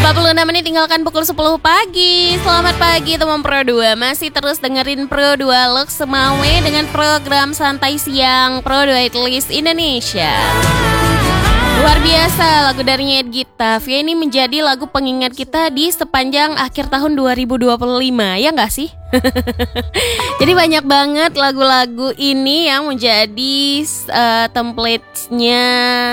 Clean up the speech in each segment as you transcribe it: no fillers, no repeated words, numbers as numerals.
menit tinggalkan pukul 10 pagi. Selamat pagi teman Pro 2. Masih terus dengerin Pro 2 Lux Semawe dengan program santai siang Pro 2 List Indonesia. Luar biasa lagu dari Nyet Gita. Ya, ini menjadi lagu pengingat kita di sepanjang akhir tahun 2025. Ya nggak sih? Jadi banyak banget lagu-lagu ini yang menjadi template-nya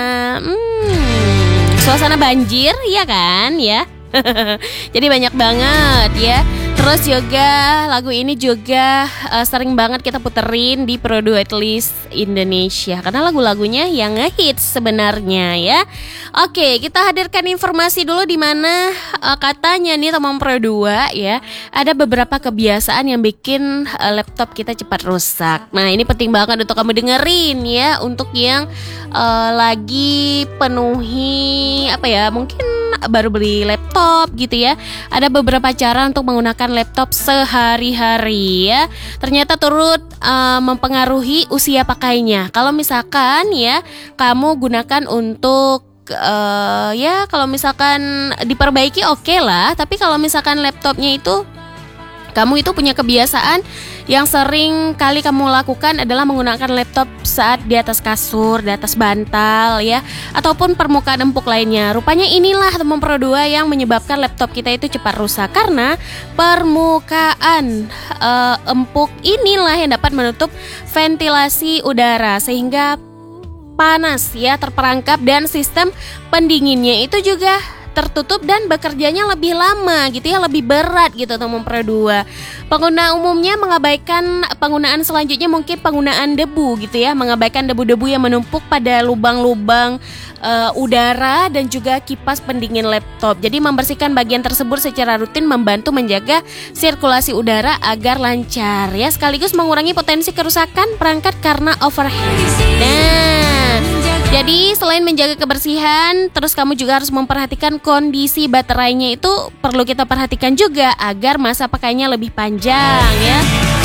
suasana banjir, ya kan, ya. Jadi banyak banget ya. Terus juga lagu ini juga sering banget kita puterin di Pro Duet List Indonesia karena lagu-lagunya yang ngehits sebenarnya ya. Oke, kita hadirkan informasi dulu di mana katanya nih teman Pro 2 ya, ada beberapa kebiasaan yang bikin laptop kita cepat rusak. Nah, ini penting banget untuk kamu dengerin ya, untuk yang lagi penuhi mungkin baru beli laptop gitu ya. Ada beberapa cara untuk menggunakan laptop sehari-hari ya. Ternyata turut mempengaruhi usia pakainya. Kalau misalkan ya kamu gunakan untuk kalau misalkan diperbaiki oke lah. Tapi kalau misalkan laptopnya itu kamu itu punya kebiasaan yang sering kali kamu lakukan adalah menggunakan laptop saat di atas kasur, di atas bantal ya, ataupun permukaan empuk lainnya. Rupanya inilah teman Pro 2 yang menyebabkan laptop kita itu cepat rusak karena permukaan empuk inilah yang dapat menutup ventilasi udara sehingga panas ya terperangkap dan sistem pendinginnya itu juga tertutup dan bekerjanya lebih lama gitu ya, lebih berat gitu teman Pro 2. Pengguna umumnya mengabaikan penggunaan selanjutnya mungkin penggunaan debu gitu ya, mengabaikan debu-debu yang menumpuk pada lubang-lubang udara dan juga kipas pendingin laptop. Jadi membersihkan bagian tersebut secara rutin membantu menjaga sirkulasi udara agar lancar ya, sekaligus mengurangi potensi kerusakan perangkat karena overheat. Nah, jadi selain menjaga kebersihan, terus kamu juga harus memperhatikan kondisi baterainya, itu perlu kita perhatikan juga agar masa pakainya lebih panjang ya.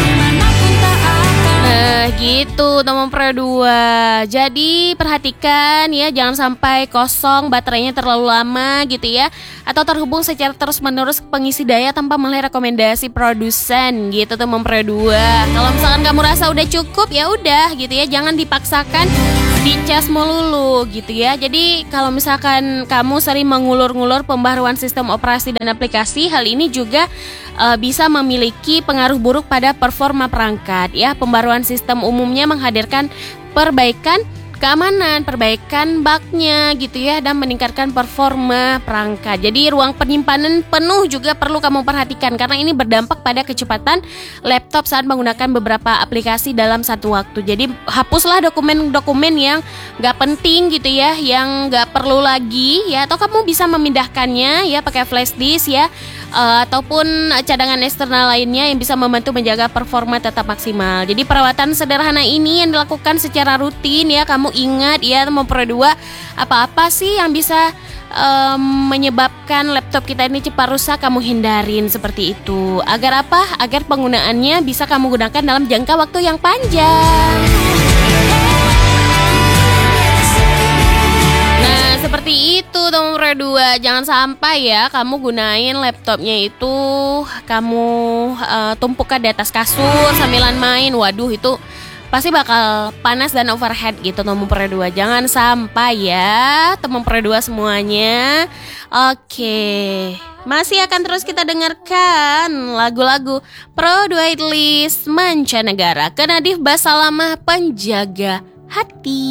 Nah gitu teman Pro 2. Jadi perhatikan ya, jangan sampai kosong baterainya terlalu lama gitu ya, atau terhubung secara terus menerus pengisi daya tanpa melihat rekomendasi produsen gitu teman Pro 2. Kalau misalkan kamu rasa udah cukup ya udah gitu ya, jangan dipaksakan dicas melulu gitu ya. Jadi kalau misalkan kamu sering mengulur-ngulur pembaruan sistem operasi dan aplikasi, hal ini juga bisa memiliki pengaruh buruk pada performa perangkat ya. Pembaruan sistem umumnya menghadirkan perbaikan keamanan, perbaikan bugnya gitu ya, dan meningkatkan performa perangkat. Jadi ruang penyimpanan penuh juga perlu kamu perhatikan karena ini berdampak pada kecepatan laptop saat menggunakan beberapa aplikasi dalam satu waktu. Jadi hapuslah dokumen-dokumen yang gak penting gitu ya, yang gak perlu lagi ya, atau kamu bisa memindahkannya ya pakai flash disk ya, ataupun cadangan eksternal lainnya yang bisa membantu menjaga performa tetap maksimal. Jadi perawatan sederhana ini yang dilakukan secara rutin ya. Kamu ingat ya teman Pro 2, apa-apa sih yang bisa menyebabkan laptop kita ini cepat rusak, kamu hindarin seperti itu. Agar apa? Agar penggunaannya bisa kamu gunakan dalam jangka waktu yang panjang. Nah seperti itu teman Pro 2. Jangan sampai ya kamu gunain laptopnya itu kamu tumpukan di atas kasur sambilan main. Waduh, itu pasti bakal panas dan overheat gitu teman Pro 2. Jangan sampai ya teman Pro 2 semuanya. Oke, masih akan terus kita dengarkan lagu-lagu Pro 2 List mancanegara ke Nadif Basalamah Penjaga Hati.